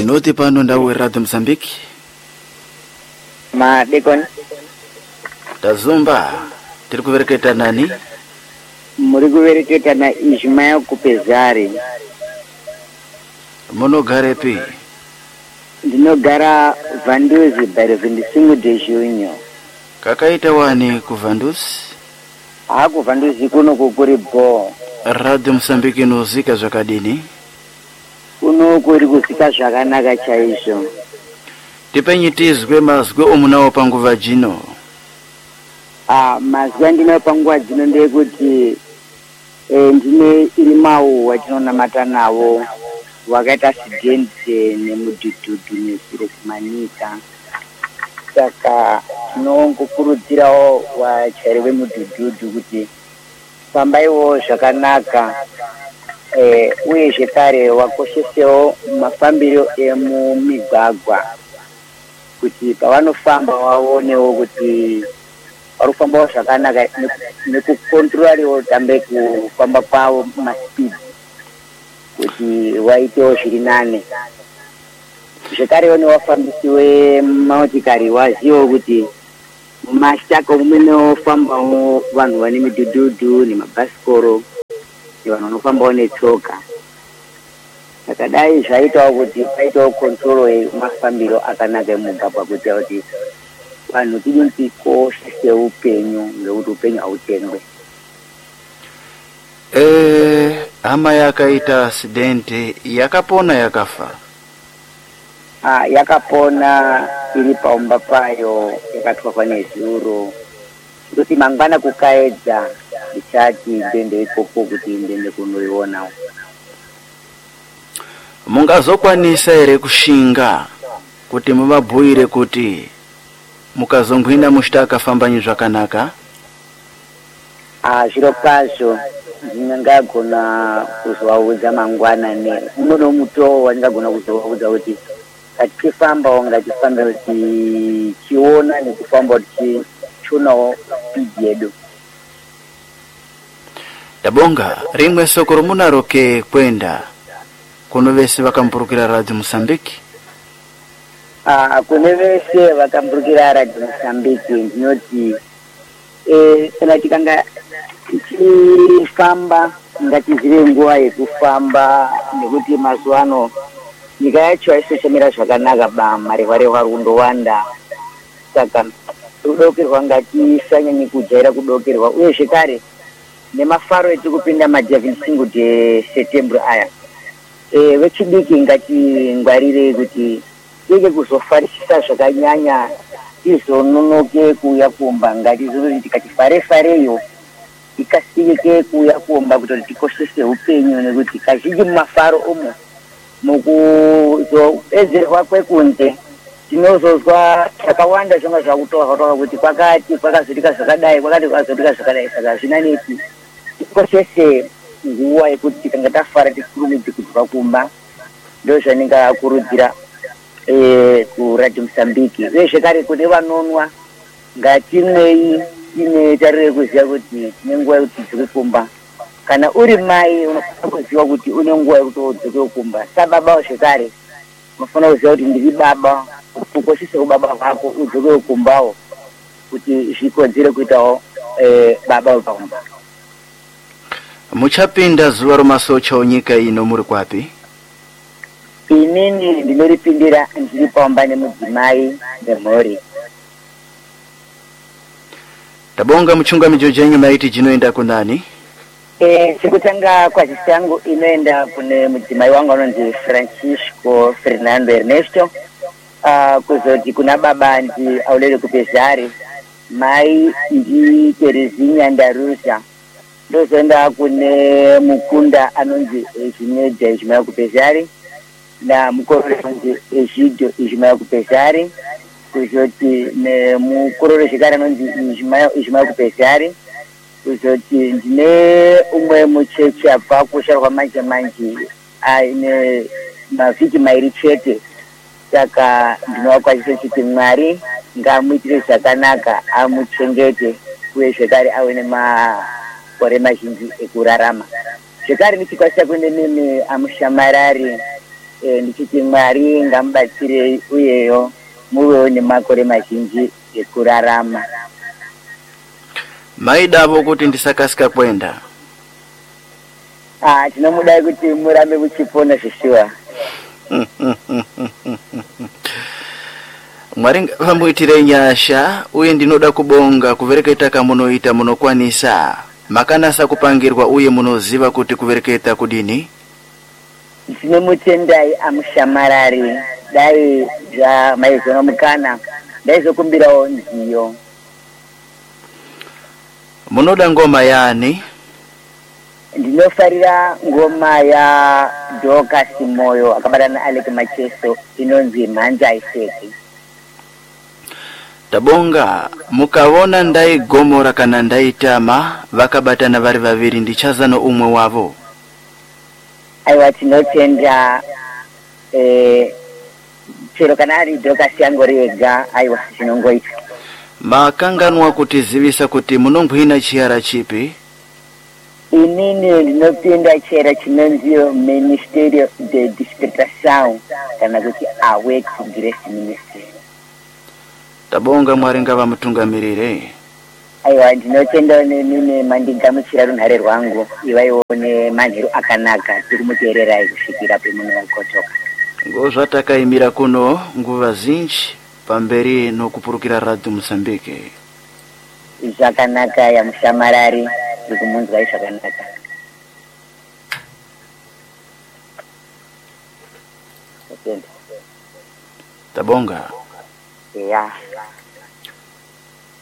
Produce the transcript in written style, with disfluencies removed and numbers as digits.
Ndinoti pano ndau Radio Mozambique. Madekon. Tazumba. Tiri kuvereketa nani? Muri kuvereketa na Ismail Kupezari. Munogarepi? Ndinogara Vanduzi bari vindisingu deshunyo. Kakaita wani ku Vanduzi? Haku Vanduzi kuno kukuri bo. Radio Mozambique inozika zvakadini? Kuno kuri kuzika zvakanaka chaizvo. Tipenyitizwe mazwe omunawo panguva jino. Mazwe andinawo panguva jino ndeyekuti ndine iri mawu watinonamata nawo wakaita accident nemudhudhudhu nezviro kumanika. Saka tinongokurudzirawo vachairi vemudhudhudhu kuti fambaiwo zvakanaka, uye zvekare wakoshesewo mafambiro emumigwagwa kuti pavanofamba waonewo kuti varikufambawo zvakanaka nekukontrolariwo tambe kufamba kwavo maspeed kuti waitewo zviri nane. Zvekarewo nevafambisi wemamotikari wazivewo kuti mashaka umwe neofambawo vanhu vane midhudhudhu nemabhasikoro nevanhu vanofambawo netsoka. Sakadai zvaitawo kuti paitawo kontrolo yemafambiro akanaka emugwagwa kuita kuti vanhu tidinitikoshese upenyu ngekuti upenyu hautengwe. Hama yakaita accident yakapona yakafa? Yakapona iri paumba payo yakatwakwa nezuro. Kuti mangwana kukaedza ndichati ndende ikoko kuti ndende kunoiona. Mungazokwanisa ere kushinga kuti muvabhuire kuti mukazongwina muchita fambanyi zvakanaka? Zviro kwazvo ndingagona kuzovaudza mangwana unono mutowo wandingagona kuzovaudza kuti ngatifambawo ngatifambe tichiona nekufamba tichionawo spidi yedu. Tabonga. Rimwe soko romunaroke kwenda kuno vese vakamburukira Radio Mozambique? Kune vese vakamburukira Radio Mozambique ndinoti kana tikanga tichifamba ngatizive nguva yekufamba, nekuti mazuva ano nyika yacho haisochamira zvakanaka marehwarehwa rundowanda. Saka kudokerwa ngatisanyanye kujaira kudokerwa, uye zvekare nemafaro etikupinda majavin single day September aya vechidiki ngatingwarire kuti tege kuzofarisisa zvakanyanya tizononoke kuuya kumba. Ngatizoti tikati farefareyo tikasike kuuya kumba kuti tikoshese upenyu, nekuti kazhinji mumafaro umo mukuzoedzerwa kwekunze tinozozwa zvakawanda zvanga zvakutoka kuti kwakati kwakazotika zvakadai, kwakati kwakazotika zvakadai. Saka hazvina neti tikoshese nguva yekuti tikanga tafara tikurumidze kubva kumba. Ndo zvandingakurudzira kuRadio Mozambique. Uye zvekare kune vanonwa ngatimwei tine tarire kuziva kuti tine nguva yekuti tidzoke kumba. Kana uri mai unofanira kuziva kuti une nguva yekuti udzoke kumba. Sababawo zvekare unofanira kuziva kuti ndiri baba, ukoshese ubaba hwako udzoke kumbawo kuti zvikodzere kuitawo baba wepakumba. Muchapinda zuva romasocha onyika ino muri kwapi? Inini ndinoripindira ndiri paumba nemudzimai nemhuri. Tabonga. Muchungamidzi jenyu maiti jinoenda kunani? Chekutanga kwazisi yangu inoenda kune mudzimai wangu anonzi Francisco Fernando Ernesto. Kuzoti kuna baba ndi Aulele Kupezari, mai ndi Terezinya Ndarusa. Ndozoenda kune mukunda anonzi Ezineja Ismail Kupezari na mukorore anonzi Egidio Ismail Kupezari. Kuzoti nemukorore zvekare anonzi Ismail Kupezari. Kuzoti ndine umwe muchechi abva kusharwa manje aine mavhiki mairi chete. Saka ndinovakwazisa kuti Mwari ngamuitire zvakanaka, amuchengete, uye zvekare ave nemakore mazhinji ekurarama. Zvekare ndichikwasisa kune mimi amushamarari ndichiti Mwari ngamubatsire uyeyo muvewo nemakore mazhinji ekurarama. Maidavo kuti ndisakasika kwenda. Tinomudai kuti murambe muchipona zvishuwa. Mwari vamuitire nyasha uye ndinoda kubonga kuvereketa kamunoita munokwanisa. Makanasa kupangirwa uye munoziva kuti kuvereketa kudini. Ndinomutendai amushamarari dai maizona mukana ndaizokumbirawo nziyo. Munoda ngoma yani? Ndinofarira ngoma ya Dorcas Moyo akabatana Alec Macheso inonzi Manja Aiseki. Tabonga mukavona ndaigomora kana ndaitama vakabatana vari vaviri ndichazano umwe wavo. Aiwa tinotenda chero kana ari Dorcas yangori ega aiwa zvinongoita. Makanganwa kutizivisa kuti munongwina chiyara chipi? Inini ndinopinda chiyara chinonzi Ministerio de Dispertação kana kuti Awake Grace Ministry. Tabonga Mwari ngavamutungamirire. Aiwa ndinotenda nini mandigamuchira runhare rwangu ivaione manheru akanaka tiri muteererai kusvikira pemunokotoka. Ngozvatakaimira kuno nguva zinji pamberi nokupurukira Radio Mozambique. Zvakanaka ya mushamarari ndikumunzwai zvakanaka. Tabonga. Yeah.